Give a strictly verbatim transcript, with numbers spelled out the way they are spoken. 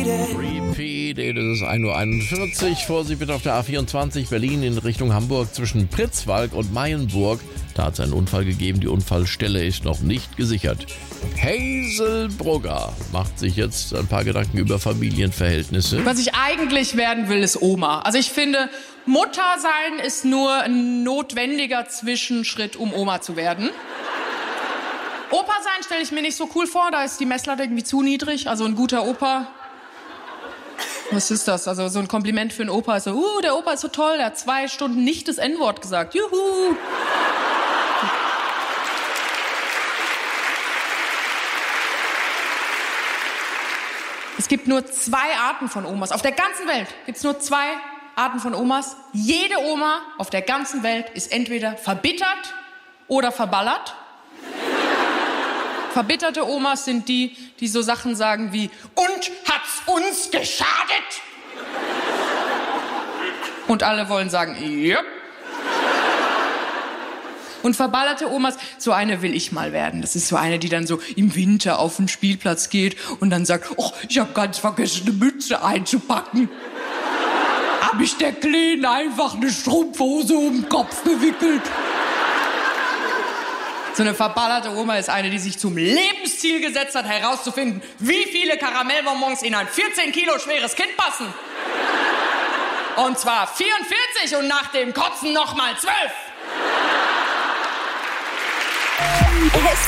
Repeat, das ist ein Uhr einundvierzig. Vorsicht bitte auf der A vierundzwanzig Berlin in Richtung Hamburg zwischen Pritzwalk und Mayenburg. Da hat es einen Unfall gegeben, die Unfallstelle ist noch nicht gesichert. Hazel Brugger macht sich jetzt ein paar Gedanken über Familienverhältnisse. Was ich eigentlich werden will, ist Oma. Also ich finde, Mutter sein ist nur ein notwendiger Zwischenschritt, um Oma zu werden. Opa sein stelle ich mir nicht so cool vor, da ist die Messlatte irgendwie zu niedrig. Also ein guter Opa, was ist das? Also so ein Kompliment für einen Opa ist so, uh, der Opa ist so toll, der hat zwei Stunden nicht das En-Wort gesagt. Juhu! Es gibt nur zwei Arten von Omas. Auf der ganzen Welt gibt es nur zwei Arten von Omas. Jede Oma auf der ganzen Welt ist entweder verbittert oder verballert. Verbitterte Omas sind die, die so Sachen sagen wie, und hat's uns geschadet? Und alle wollen sagen, ja. Und verballerte Omas, so eine will ich mal werden. Das ist so eine, die dann so im Winter auf den Spielplatz geht und dann sagt, oh, ich habe ganz vergessen, eine Mütze einzupacken. Hab ich der Kleinen einfach eine Strumpfhose um den Kopf gewickelt. So eine verballerte Oma ist eine, die sich zum Lebensziel gesetzt hat, herauszufinden, wie viele Karamellbonbons in ein vierzehn Kilo schweres Kind passen. Und zwar vierundvierzig und nach dem Kotzen noch mal zwölf. Es